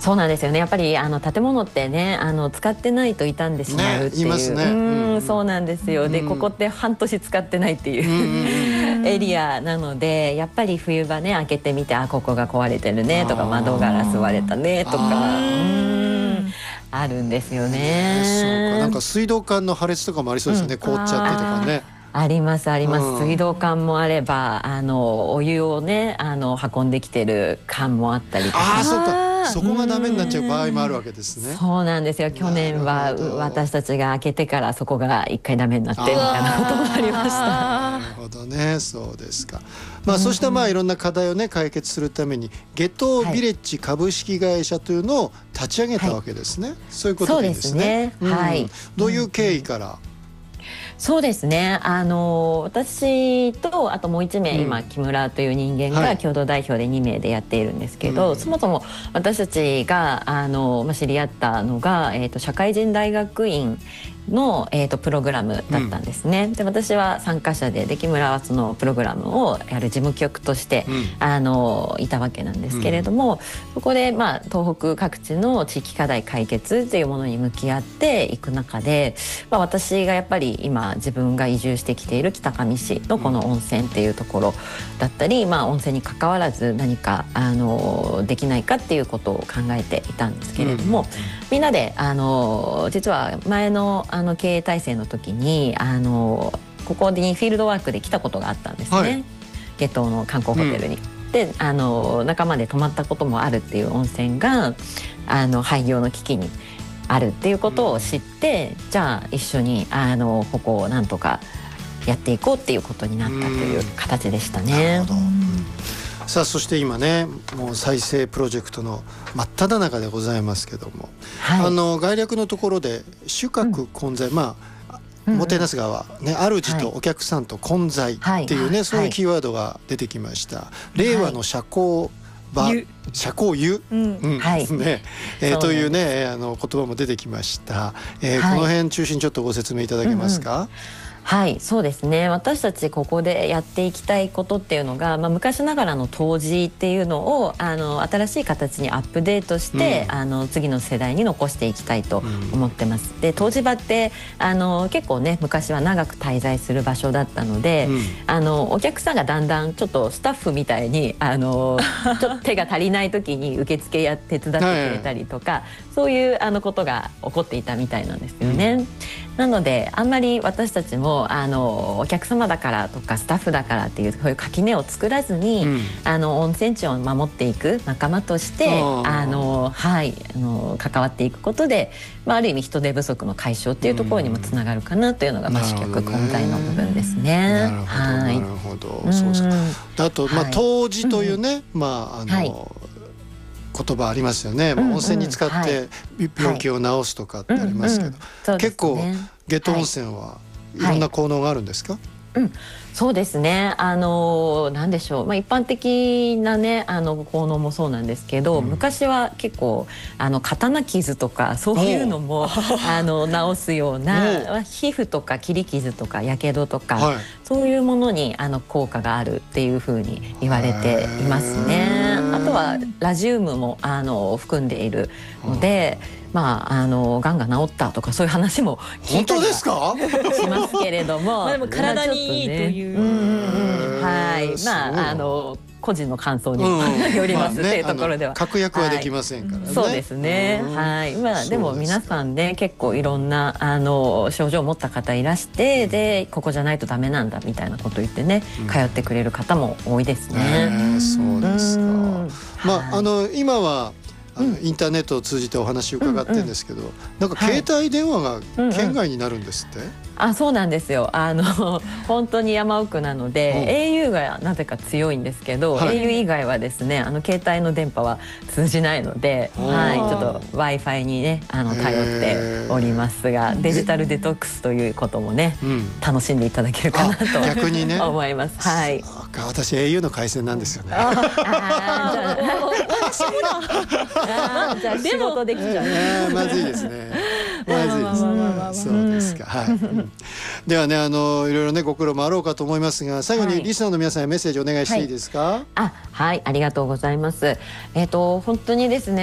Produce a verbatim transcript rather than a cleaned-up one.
そうなんですよね。やっぱりあの建物ってね、あの使ってないと傷んでしまうっていう、 ね、言いますね。 うん、 うん、 そうなんですよ。で、 うん、 ここって半年使ってないっていう、うん、エリアなので、やっぱり冬場ね開けてみて、あ、ここが壊れてるねとか、窓ガラス割れたねとか、うんあるんですよね。 そうか、なんか水道管の破裂とかもありそうですよね、うん、凍っちゃってとかね。 ありますあります、 うん、 水道管もあれば、あのお湯をね、あの運んできてる管もあったりとか。 ああ、そうか、そこがダメになっちゃう場合もあるわけですね。 そうなんですよ。去年は私たちが開けてからそこが一回ダメになってみたいなこともありました。 なるほどね、そうですか。まあ、そうしたまあいろんな課題をね解決するためにゲトビレッジ株式会社というのを立ち上げたわけですね。はい、そういうことでいいですね。 そうですね。はい。 どういう経緯から？ そうですね、あの私とあともういちめい、うん、今木村という人間が共同代表でにめいでやっているんですけど、はい、そもそも私たちがあの、まあ、知り合ったのが、えーと、社会人大学院の、えーと、プログラムだったんですね。うん、で、私は参加者で、で木村はそのプログラムをやる事務局として、うん、あのいたわけなんですけれども、うん、そこで、まあ、東北各地の地域課題解決というものに向き合っていく中で、まあ、私がやっぱり今自分が移住してきている北上市のこの温泉っていうところだったり、まあ、温泉に関わらず何かあのできないかっていうことを考えていたんですけれども、うん、みんなであの実は前のあの経営体制の時にあのここにフィールドワークで来たことがあったんですね、はい、夏油の観光ホテルに。うん、であの仲間で泊まったこともあるっていう温泉があの廃業の危機にあるっていうことを知って、うん、じゃあ一緒にあのここをなんとかやっていこうっていうことになったという形でしたね。 なるほど。うん、さあ、そして今ねもう再生プロジェクトの真っ只中でございますけども、はい、あの概略のところで主客混在、うん、まあもてなす側、ね、主とお客さんと混在っていうね、はい、そういうキーワードが出てきました。はい、令和の社交場、社交湯、うんうん、はいねえー、というねあの言葉も出てきました。えーはい、この辺中心ちょっとご説明いただけますか？うんうん、 はい、そうですね。私たちここでやっていきたいことっていうのが、まあ、昔ながらの杜氏っていうのをあの新しい形にアップデートして、うん、あの次の世代に残していきたいと思ってます。うん、で、湯治場ってあの結構ね昔は長く滞在する場所だったので、うん、あのお客さんがだんだんちょっとスタッフみたいにあのちょっと手が足りない時に受付や手伝ってくれたりとか、はい、そういうあのことが起こっていたみたいなんですよね。うん、なのであんまり私たちもあのお客様だからとかスタッフだからっていうそういう垣根を作らずに、うん、あの温泉地を守っていく仲間としてあの、はい、あの関わっていくことで、まあ、ある意味人手不足の解消っていうところにもつながるかなというのが、うん、まあ、主客混在の部分ですね。 なるほど、はい、なるほど、そうですか。あと、まあ、湯治というね、うん、まああの、はい、言葉ありますよね。うんうん、温泉に使って病気を治すとかってありますけど、はい、結構夏油温泉はいろんな効能があるんですか？ はい、うん、そうですね。あのなんでしょう、まあ、一般的なねあの効能もそうなんですけど、うん、昔は結構あの刀傷とかそういうのもあの治すような皮膚とか切り傷とかやけどとか、はい、そういうものにあの効果があるっていうふうに言われていますね。あとはラジウムもあの含んでいるので、まあ、あのがんが治ったとかそういう話も聞いたりはしますけれどもまあでも体にいいという、はい、まああの個人の感想によりますっていうところでは、 確約はできませんからね。 そうですね。はい。まあでも皆さんね結構いろんなあの症状を持った方いらして、でここじゃないとダメなんだみたいなことを言ってね通ってくれる方も多いですね。 そうですか。まああの今はあのインターネットを通じてお話を伺ってるんですけど、うんうん、なんか携帯電話が県外になるんですって？はい、うんうん、 あ、そうなんですよ。あの本当に山奥なので エーユー がなぜか強いんですけど、はい、エーユー 以外はですねあの携帯の電波は通じないので、はい、ちょっと Wi-Fi にねあの頼っておりますが、デジタルデトックスということもね、うん、楽しんでいただけるかなと逆にね思います。はい。 私 エーユー の回線なんですよね。 ああ私もだ。あじゃあ仕事できちゃう。 えー、まずいですね。まずいですね。そうですか。はい。ではねあのいろいろねご苦労もあろうかと思いますが、最後にリスナーの皆さんへメッセージお願いしていいですか？ はい、あ、はい、ありがとうございます。えっと本当にですね